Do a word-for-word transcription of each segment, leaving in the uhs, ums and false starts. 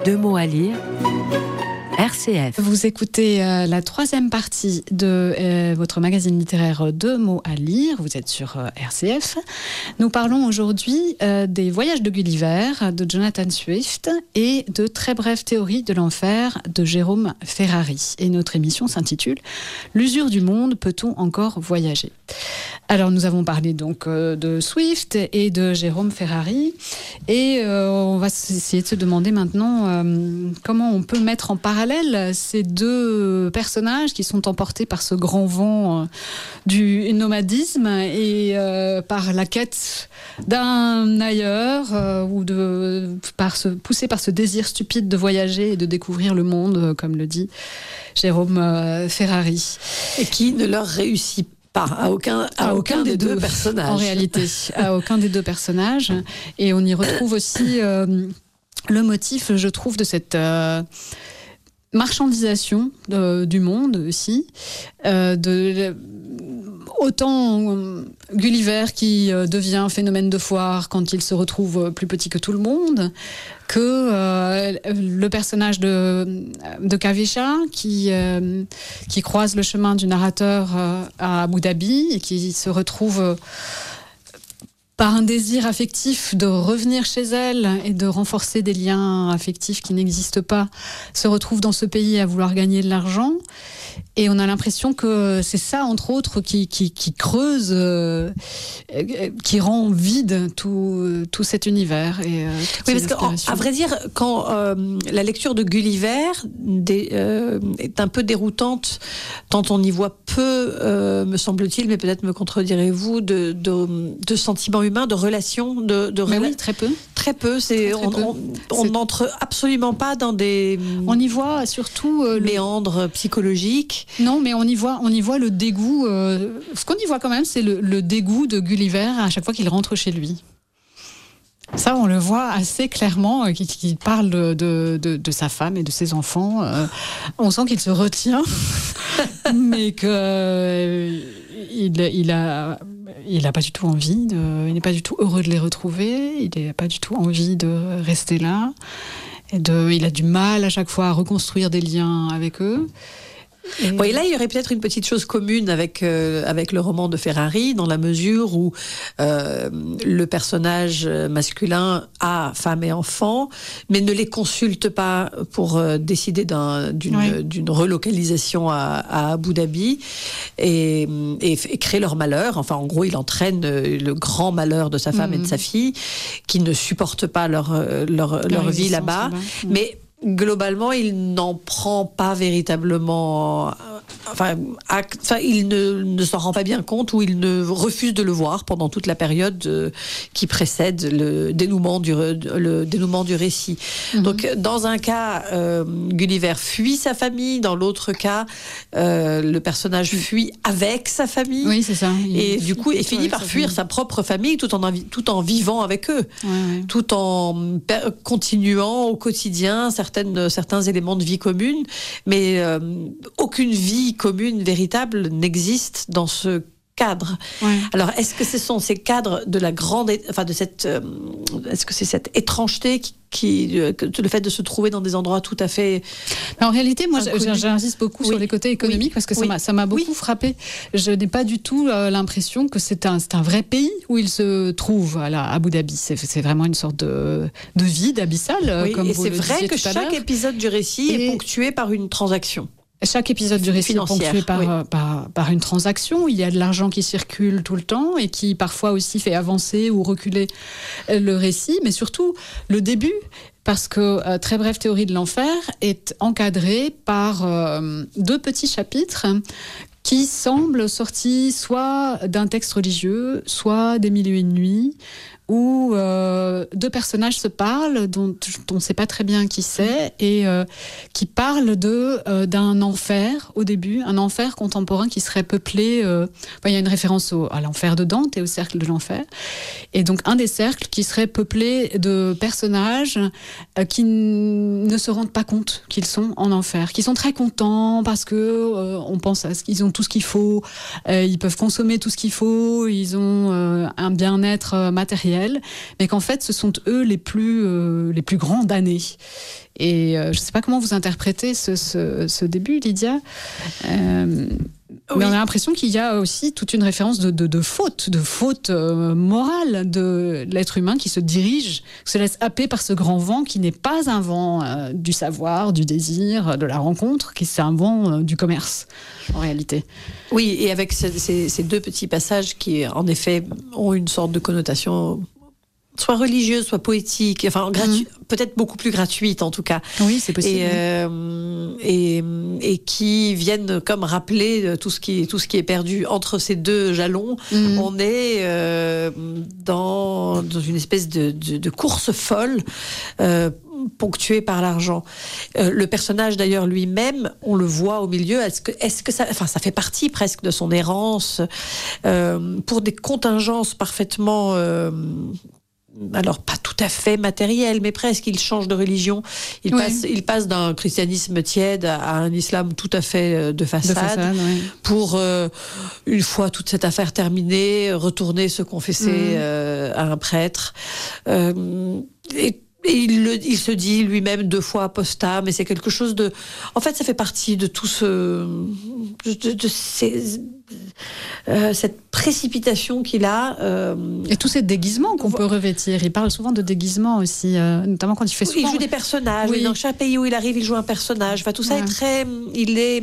Deux mots à lire. R C F. Vous écoutez euh, la troisième partie de euh, votre magazine littéraire Deux mots à lire. Vous êtes sur euh, R C F. Nous parlons aujourd'hui euh, des Voyages de Gulliver de Jonathan Swift et de Très brève théorie de l'enfer de Jérôme Ferrari. Et notre émission s'intitule L'usure du monde, peut-on encore voyager ? Alors nous avons parlé donc euh, de Swift et de Jérôme Ferrari et euh, on va essayer de se demander maintenant euh, comment on peut mettre en parallèle ces deux personnages qui sont emportés par ce grand vent euh, du nomadisme et euh, par la quête d'un ailleurs euh, ou de par ce, poussés par ce désir stupide de voyager et de découvrir le monde, euh, comme le dit Jérôme euh, Ferrari. Et qui ne leur réussit pas. Pas, à aucun, à, à aucun, aucun des, des deux, deux personnages. En réalité, à aucun des deux personnages. Et on y retrouve aussi euh, le motif, je trouve, de cette euh, marchandisation de, du monde aussi. Euh, de, autant euh, Gulliver qui euh, devient un phénomène de foire quand il se retrouve plus petit que tout le monde, que euh, le personnage de, de Kavisha qui, euh, qui croise le chemin du narrateur euh, à Abu Dhabi et qui se retrouve euh, par un désir affectif de revenir chez elle et de renforcer des liens affectifs qui n'existent pas, se retrouve dans ce pays à vouloir gagner de l'argent. Et on a l'impression que c'est ça, entre autres, qui, qui, qui creuse, euh, qui rend vide tout, tout cet univers. Et, euh, oui, parce qu'à vrai dire, quand euh, la lecture de Gulliver des, euh, est un peu déroutante, tant on y voit peu, euh, me semble-t-il, mais peut-être me contredirez-vous, de, de, de sentiments humains, de relations, de, de mais rela- oui, très peu. Très peu. C'est, très, très on n'entre absolument pas dans des. On y voit surtout euh, méandres psychologiques. Non, mais on y voit, on y voit le dégoût. Euh, ce qu'on y voit quand même, c'est le, le dégoût de Gulliver à chaque fois qu'il rentre chez lui. Ça, on le voit assez clairement, euh, qu'il, qu'il parle de, de, de, de sa femme et de ses enfants. Euh, on sent qu'il se retient, mais que euh, il, il a, il a pas du tout envie de, il n'est pas du tout heureux de les retrouver. Il n'a pas du tout envie de rester là. Et de, il a du mal à chaque fois à reconstruire des liens avec eux. Et... Oui, là, il y aurait peut-être une petite chose commune avec, euh, avec le roman de Ferrari, dans la mesure où euh, le personnage masculin a femme et enfant, mais ne les consulte pas pour euh, décider d'un, d'une, oui. d'une relocalisation à, à Abu Dhabi et, et, et créer leur malheur. Enfin, en gros, il entraîne le grand malheur de sa femme mmh. et de sa fille, qui ne supportent pas leur, leur, leur, leur vie là-bas. là-bas. Mmh. Mais globalement, il n'en prend pas véritablement. Enfin, acte, enfin il ne, ne s'en rend pas bien compte ou il ne refuse de le voir pendant toute la période euh, qui précède le dénouement du, le dénouement du récit. Mm-hmm. Donc, dans un cas, euh, Gulliver fuit sa famille. Dans l'autre cas, euh, le personnage fuit avec sa famille. Oui, c'est ça. Il et du coup, il finit par sa fuir famille. sa propre famille tout en, tout en vivant avec eux, ouais, ouais. tout en per- continuant au quotidien certains Certaines, certains éléments de vie commune, mais euh, aucune vie commune véritable n'existe dans ce cadre. Ouais. Alors, est-ce que ce sont ces cadres de la grande, enfin de cette, euh, est-ce que c'est cette étrangeté qui, qui euh, le fait de se trouver dans des endroits tout à fait. En réalité, moi, inconnus. j'insiste beaucoup oui. sur les côtés économiques oui. parce que ça oui. m'a, ça m'a beaucoup oui. frappé. Je n'ai pas du tout euh, l'impression que c'est un, c'est un vrai pays où il se trouve à la Abu Dhabi. C'est, c'est vraiment une sorte de, de vide abyssal. Oui, comme et vous c'est le vrai que chaque épisode du récit et... est ponctué par une transaction. Chaque épisode du récit est ponctué par, oui. par, par une transaction. Il y a de l'argent qui circule tout le temps et qui parfois aussi fait avancer ou reculer le récit, mais surtout le début, parce que euh, Très brève théorie de l'enfer est encadré par euh, deux petits chapitres qui semblent sortis soit d'un texte religieux, soit des Mille et une nuits, où euh, deux personnages se parlent, dont on ne sait pas très bien qui c'est, et euh, qui parlent de, euh, d'un enfer au début, un enfer contemporain qui serait peuplé... Euh, enfin, il y a une référence au, à l'enfer de Dante et au cercle de l'enfer. Et donc, un des cercles qui serait peuplé de personnages euh, qui n- ne se rendent pas compte qu'ils sont en enfer, qui sont très contents parce que euh, on pense à ce qu'ils ont tout ce qu'il faut, euh, ils peuvent consommer tout ce qu'il faut, ils ont euh, un bien-être matériel, réels, mais qu'en fait, ce sont eux les plus, euh, les plus grands damnés. Et euh, je ne sais pas comment vous interprétez ce, ce, ce début, Lydia. Euh, oui. Mais on a l'impression qu'il y a aussi toute une référence de, de, de faute, de faute euh, morale de l'être humain qui se dirige, qui se laisse happer par ce grand vent qui n'est pas un vent euh, du savoir, du désir, de la rencontre, qui c'est un vent euh, du commerce, en réalité. Oui, et avec ces, ces, ces deux petits passages qui, en effet, ont une sorte de connotation soit religieuse, soit poétique, enfin gratu- mmh. peut-être beaucoup plus gratuite en tout cas. Oui, c'est possible. Et, euh, et, et qui viennent comme rappeler tout ce qui, tout ce qui est perdu entre ces deux jalons. Mmh. On est euh, dans, dans une espèce de, de, de course folle. Euh, ponctué par l'argent. Euh, le personnage d'ailleurs lui-même, on le voit au milieu. Est-ce que, est-ce que ça, enfin, ça fait partie presque de son errance euh, pour des contingences parfaitement. Euh, alors pas tout à fait matériel, mais presque. Il change de religion. Il, oui. passe, il passe d'un christianisme tiède à un islam tout à fait de façade, de façade oui. pour, euh, une fois toute cette affaire terminée, retourner se confesser mmh. euh, à un prêtre. Euh, et Et il, le, il se dit lui-même deux fois apostat, mais c'est quelque chose de... En fait, ça fait partie de tout ce... de, de ces, euh, cette précipitation qu'il a. Euh, Et tous ces déguisements qu'on peut revêtir. Il parle souvent de déguisements aussi, euh, notamment quand il fait souvent... Il joue des personnages. Oui. Dans chaque pays où il arrive, il joue un personnage. Enfin, tout ça ouais. est très... Il est...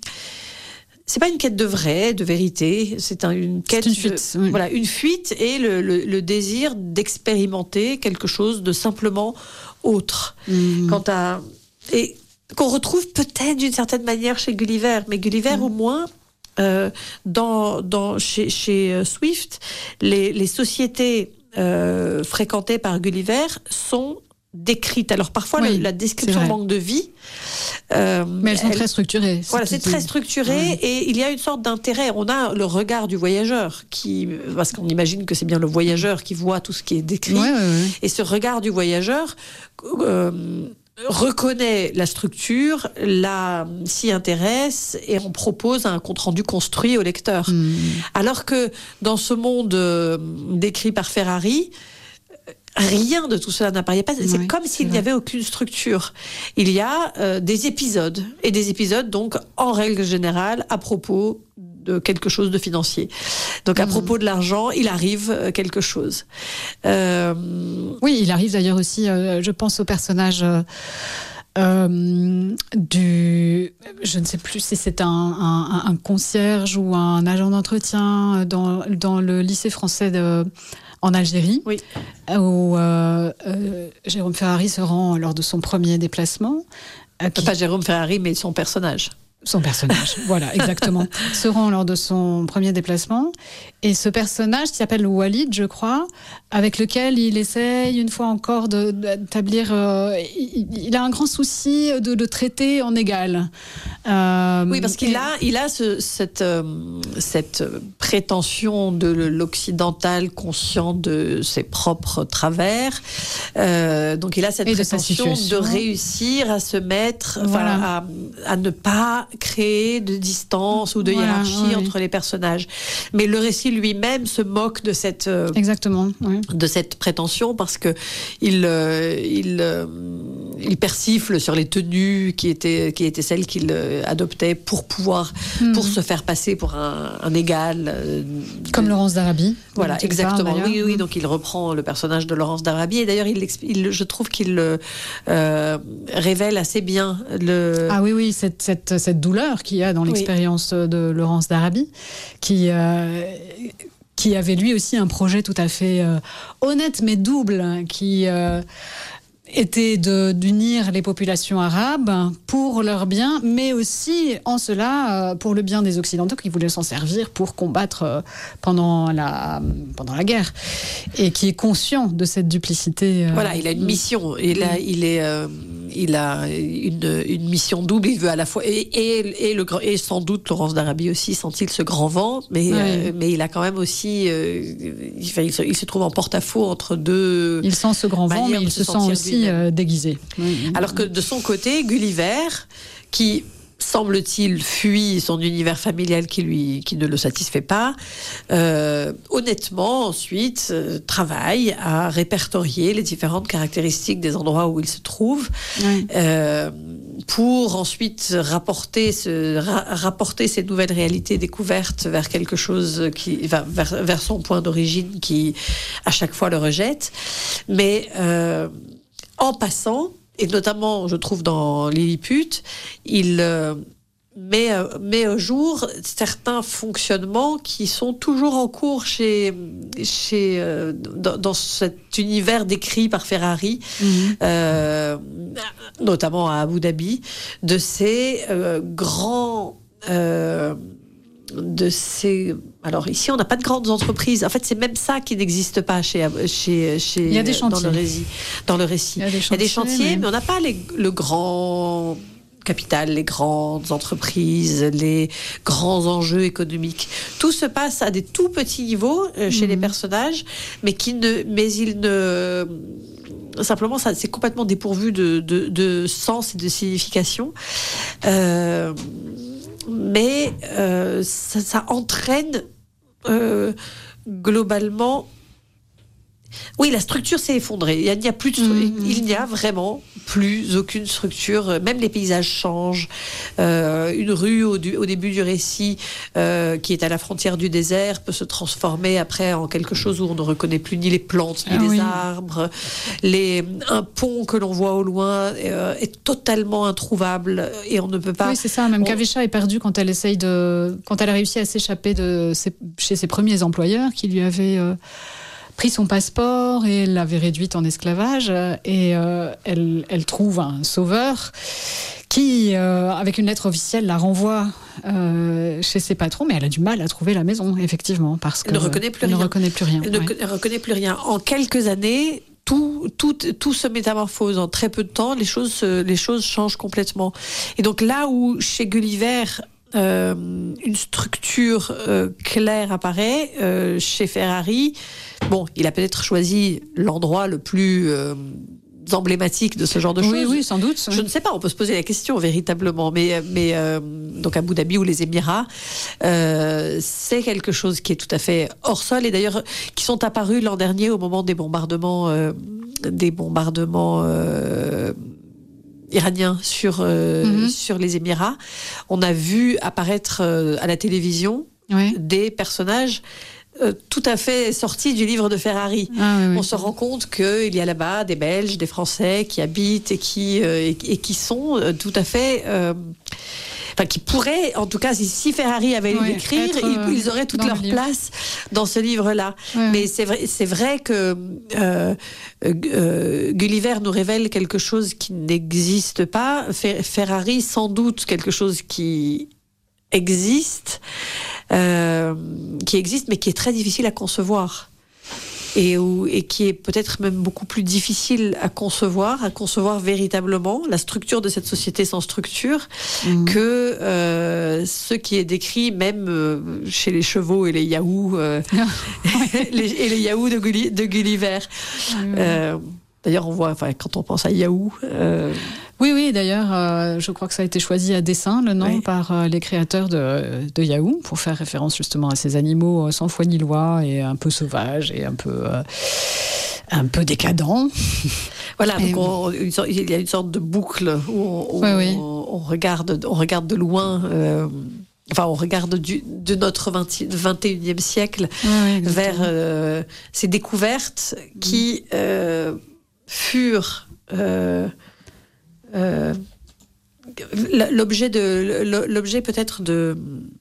C'est pas une quête de vrai, de vérité. C'est un, une quête, c'est une fuite. De, oui. Voilà, une fuite et le, le, le désir d'expérimenter quelque chose de simplement autre. Mmh. Quant à et qu'on retrouve peut-être d'une certaine manière chez Gulliver, mais Gulliver mmh. au moins. Euh, dans, dans, chez, chez Swift, les, les sociétés euh, fréquentées par Gulliver sont décrites. Alors parfois oui, la, la description manque de vie. Euh, Mais elles sont elle, très structurées. Voilà, c'est très structuré ouais. et il y a une sorte d'intérêt. On a le regard du voyageur, qui, parce qu'on imagine que c'est bien le voyageur qui voit tout ce qui est décrit. Ouais, ouais, ouais. Et ce regard du voyageur euh, reconnaît la structure, la, s'y intéresse et on propose un compte-rendu construit au lecteur. Mmh. Alors que dans ce monde euh, décrit par Ferrari, rien de tout cela n'apparaît pas. C'est oui, comme c'est s'il n'y avait aucune structure. Il y a euh, des épisodes. Et des épisodes, donc, en règle générale, à propos de quelque chose de financier. Donc, à mmh. propos de l'argent, il arrive euh, quelque chose. Euh... Oui, il arrive d'ailleurs aussi, euh, je pense au personnage... Euh... Euh, du, je ne sais plus si c'est un, un, un concierge ou un agent d'entretien dans, dans le lycée français de, en Algérie, oui. où euh, euh, Jérôme Ferrari se rend lors de son premier déplacement. Euh, qui... Pas Jérôme Ferrari, mais son personnage. Son personnage, voilà, exactement. Se rend lors de son premier déplacement. Et ce personnage, qui s'appelle Walid, je crois, avec lequel il essaye une fois encore de, d'établir... Euh, il, il a un grand souci de, de traiter en égal. Euh, oui, parce qu'il et... a, il a ce, cette, euh, cette prétention de l'occidental conscient de ses propres travers. Euh, donc il a cette et prétention de, de réussir à se mettre... Voilà. À, à ne pas créer de distance ou de voilà, hiérarchie oui. entre les personnages. Mais le récit lui-même se moque de cette euh, exactement oui. de cette prétention parce que il euh, il euh, il persifle sur les tenues qui étaient qui étaient celles qu'il euh, adoptait pour pouvoir mmh. pour se faire passer pour un, un égal euh, comme Laurence d'Arabie. Voilà, exactement. Parles, oui, oui. Mmh. Donc il reprend le personnage de Laurence d'Arabie et d'ailleurs il, il je trouve qu'il euh, révèle assez bien le. Ah oui, oui, cette cette cette douleur qu'il y a dans l'expérience oui. de Laurence d'Arabie, qui euh, qui avait lui aussi un projet tout à fait euh, honnête mais double, qui euh, était de, d'unir les populations arabes pour leur bien, mais aussi en cela euh, pour le bien des Occidentaux qui voulaient s'en servir pour combattre euh, pendant la pendant la guerre, et qui est conscient de cette duplicité. Euh, voilà, il a une mission. Et là, il est euh, il a une, une mission double. Il veut à la fois et, et, et le et sans doute Laurence d'Arabie aussi sent-il ce grand vent, mais ouais. euh, mais il a quand même aussi euh, il, il, se, il se trouve en porte-à-faux entre deux. Il sent ce grand vent, mais il se, se sent aussi euh, déguisé. Alors que de son côté, Gulliver, qui semble-t-il, fuit son univers familial qui lui, qui ne le satisfait pas, euh, honnêtement, ensuite, euh, travaille à répertorier les différentes caractéristiques des endroits où il se trouve, oui. euh, pour ensuite rapporter, ce, ra- rapporter ces nouvelles réalités découvertes vers quelque chose qui va vers, vers son point d'origine qui, à chaque fois, le rejette. Mais euh, en passant, et notamment, je trouve, dans Lilliput, il euh, met, euh, met au jour certains fonctionnements qui sont toujours en cours chez, chez, euh, dans, dans cet univers décrit par Ferrari, mmh. euh, notamment à Abu Dhabi, de ces euh, grands... Euh, de ces... Alors ici, on n'a pas de grandes entreprises. En fait, c'est même ça qui n'existe pas chez, chez, chez, il y a des chantiers. Dans le récit. Dans le récit. Il y a des chantiers, il y a des chantiers mais... mais on n'a pas les, le grand capital, les grandes entreprises, les grands enjeux économiques. Tout se passe à des tout petits niveaux euh, chez mmh. les personnages, mais, qui ne, mais ils ne... Simplement, ça, c'est complètement dépourvu de, de, de sens et de signification. Euh... Mais euh, ça, ça entraîne euh, globalement... Oui, la structure s'est effondrée. Il n'y a plus de stru- mmh. il n'y a vraiment plus aucune structure. Même les paysages changent. Euh, une rue au, du, au début du récit, euh, qui est à la frontière du désert, peut se transformer après en quelque chose où on ne reconnaît plus ni les plantes ni ah, les oui. arbres. Les, un pont que l'on voit au loin euh, est totalement introuvable et on ne peut pas. Oui, c'est ça. Même on... Kavecha est perdue quand elle essaye de, quand elle a réussi à s'échapper de ses, chez ses premiers employeurs qui lui avaient euh... pris son passeport et l'avait réduite en esclavage et euh, elle, elle trouve un sauveur qui, euh, avec une lettre officielle, la renvoie euh, chez ses patrons, mais elle a du mal à trouver la maison, effectivement, parce qu'elle ne reconnaît plus elle rien. ne reconnaît plus rien. Elle ne ouais. reconnaît plus rien. En quelques années, tout, tout, tout se métamorphose. En très peu de temps, les choses, les choses changent complètement. Et donc là où, chez Gulliver, Euh, une structure euh, claire apparaît, euh, chez Ferrari, bon, il a peut-être choisi l'endroit le plus euh, emblématique de ce genre de oui, choses. Oui, sans doute. Je oui. ne sais pas, on peut se poser la question véritablement, mais, mais euh, donc Abu Dhabi ou les Émirats, euh, c'est quelque chose qui est tout à fait hors sol et d'ailleurs qui sont apparus l'an dernier au moment des bombardements, euh, des bombardements. Euh, iranien sur, euh, mm-hmm. sur les Émirats. On a vu apparaître euh, à la télévision oui. des personnages euh, tout à fait sortis du livre de Ferrari. Ah, oui, oui. On se rend compte qu'il y a là-bas des Belges, des Français qui habitent et qui, euh, et, et qui sont euh, tout à fait... Euh, Enfin, qui pourraient, en tout cas, si, si Ferrari avait ouais, l'écrire, être, euh, ils, ils auraient toute leur place dans ce livre-là. Ouais. Mais c'est vrai, c'est vrai que euh, euh, Gulliver nous révèle quelque chose qui n'existe pas. Fer- Ferrari, sans doute, quelque chose qui existe, euh, qui existe, mais qui est très difficile à concevoir. Et, où, et qui est peut-être même beaucoup plus difficile à concevoir, à concevoir véritablement la structure de cette société sans structure, mmh. que euh, ce qui est décrit même euh, chez les chevaux et les yahoos, euh, les, et les yahoos de, Gulli, de Gulliver. Mmh. Euh, d'ailleurs, on voit, enfin, quand on pense à Yahoo... Euh, Oui, oui, d'ailleurs, euh, je crois que ça a été choisi à dessein, le nom, oui. par euh, les créateurs de, de Yahoo, pour faire référence justement à ces animaux euh, sans foi ni loi et un peu sauvages et un peu, euh, un peu décadents. Voilà, donc on, il y a une sorte de boucle où on, oui, oui. on, on, regarde, on regarde de loin... Euh, Enfin, on regarde du, de notre vingt et unième siècle oui, vers euh, ces découvertes qui euh, furent... Euh, Euh, l'objet de l'objet peut-être de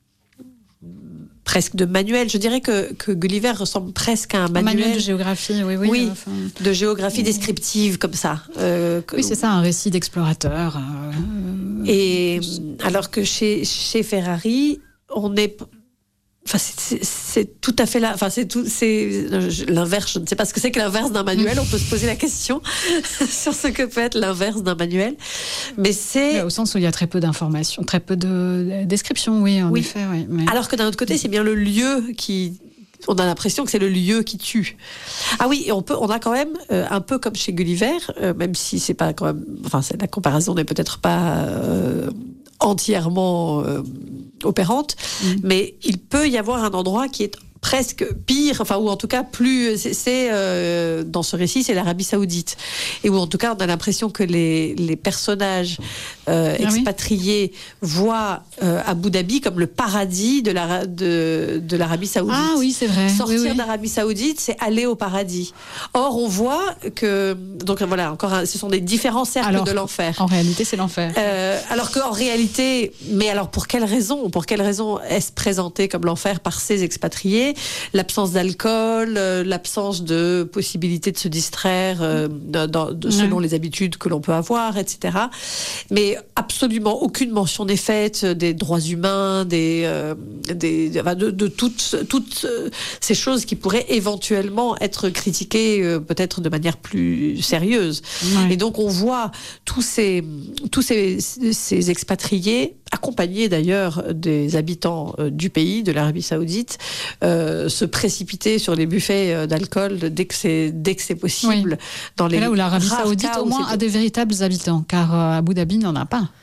presque de manuel. Je dirais que, que Gulliver ressemble presque à un manuel, un manuel de géographie, oui, oui, oui enfin, de géographie oui. descriptive comme ça. Euh, oui, c'est ça, un récit d'explorateur. Euh, Et euh, alors que chez chez Ferrari, on est Enfin, c'est, c'est, c'est tout à fait là. Enfin, c'est tout. C'est l'inverse. Je ne sais pas ce que c'est que l'inverse d'un manuel. On peut se poser la question sur ce que peut être l'inverse d'un manuel. Mais c'est au sens où il y a très peu d'informations, très peu de descriptions. Oui, en oui. effet. Oui. Mais... Alors que d'un autre côté, c'est bien le lieu qui. On a l'impression que c'est le lieu qui tue. Ah oui, et on peut, on a quand même euh, un peu comme chez Gulliver, euh, même si c'est pas quand même. Enfin, c'est, la comparaison n'est peut-être pas. Euh, entièrement euh, opérante, mmh. mais il peut y avoir un endroit qui est presque pire, enfin ou en tout cas plus, c'est, c'est euh, dans ce récit, c'est l'Arabie Saoudite, et où en tout cas on a l'impression que les les personnages euh, expatriés ah oui. voient euh, Abu Dhabi comme le paradis de la de de l'Arabie Saoudite. Ah oui, c'est vrai. Sortir oui, oui. d'Arabie Saoudite, c'est aller au paradis. Or on voit que donc voilà encore, un, ce sont des différents cercles alors, de l'enfer. En réalité, c'est l'enfer. Euh, alors qu'en réalité, mais alors pour quelle raison, pour quelle raison est-ce présenté comme l'enfer par ces expatriés? L'absence d'alcool, euh, l'absence de possibilité de se distraire euh, dans, de, selon ouais. les habitudes que l'on peut avoir, et cetera. Mais absolument aucune mention n'est faite des droits humains, des, euh, des, de, de toutes, toutes ces choses qui pourraient éventuellement être critiquées euh, peut-être de manière plus sérieuse. Ouais. Et donc on voit tous ces, tous ces, ces expatriés, accompagnés d'ailleurs des habitants euh, du pays, de l'Arabie Saoudite, euh, se précipiter sur les buffets d'alcool dès que c'est, dès que c'est possible. Oui. Dans les Et là où l'Arabie Saoudite au moins a de véritables habitants, car euh, Abu Dhabi n'en a pas.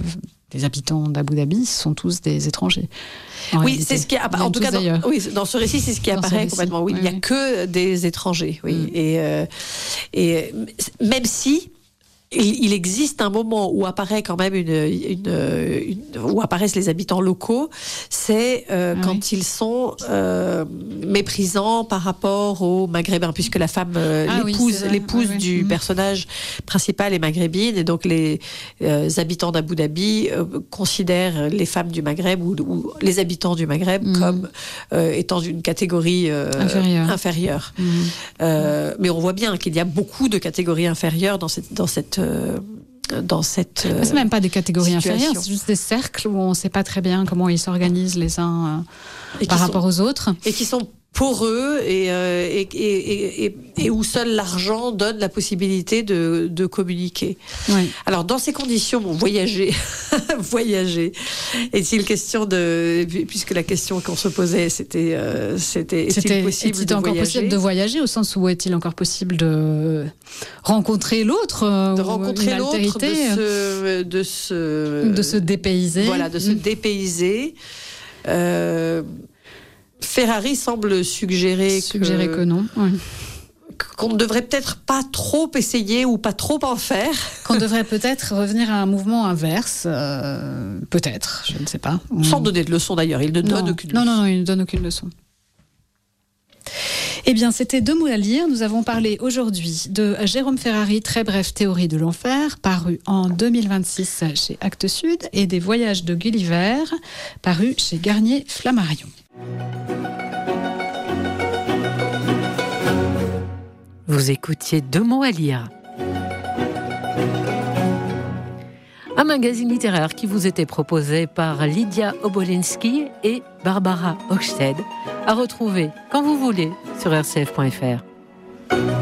Les habitants d'Abu Dhabi sont tous des étrangers. Oui, réalité. C'est ce qui apparaît. En tout cas, dans, oui, dans ce récit, c'est ce qui dans apparaît complètement. Oui, oui, il n'y a que des étrangers. Oui, mm. et, euh, et même si. Il existe un moment où apparaît quand même une, une, une où apparaissent les habitants locaux, c'est euh, ah quand oui. ils sont euh, méprisants par rapport aux Maghrébins, puisque la femme, euh, ah l'épouse, oui, l'épouse ah oui. du mmh. personnage principal est maghrébine, et donc les euh, habitants d'Abu Dhabi euh, considèrent les femmes du Maghreb ou, ou les habitants du Maghreb mmh. comme euh, étant d'une catégorie euh, inférieure. inférieure. Mmh. Euh, mais on voit bien qu'il y a beaucoup de catégories inférieures dans cette dans cette dans cette euh, c'est même pas des catégories situation. inférieures, c'est juste des cercles où on ne sait pas très bien comment ils s'organisent les uns euh, par rapport sont, aux autres. Et qui sont poreux et, euh, et, et, et, et où seul l'argent donne la possibilité de, de communiquer. Oui. Alors, dans ces conditions, bon, voyager, voyager, est-il question de... Puisque la question qu'on se posait, c'était, euh, c'était est-il c'était, possible est-il de encore voyager possible de voyager, au sens où est-il encore possible de rencontrer l'autre, de rencontrer l'autre, de se, de se... de se dépayser. Voilà, de se mmh. dépayser. Euh... Ferrari semble suggérer, suggérer que, que non. Oui. Qu'on ne devrait peut-être pas trop essayer ou pas trop en faire. Qu'on devrait peut-être revenir à un mouvement inverse. Euh, peut-être, je ne sais pas. Sans donner de leçon d'ailleurs, il ne non. donne aucune non, leçon. Non, non, il ne donne aucune leçon. Eh bien, c'était Deux mots à lire. Nous avons parlé aujourd'hui de Jérôme Ferrari, Très brève théorie de l'enfer, paru en deux mille vingt-six chez Actes Sud, et des Voyages de Gulliver, paru chez Garnier Flammarion. Vous écoutiez Deux mots à lire. Un magazine littéraire qui vous était proposé par Lydia Obolinski et Barbara Hochstedt, à retrouver quand vous voulez sur r c f point f r.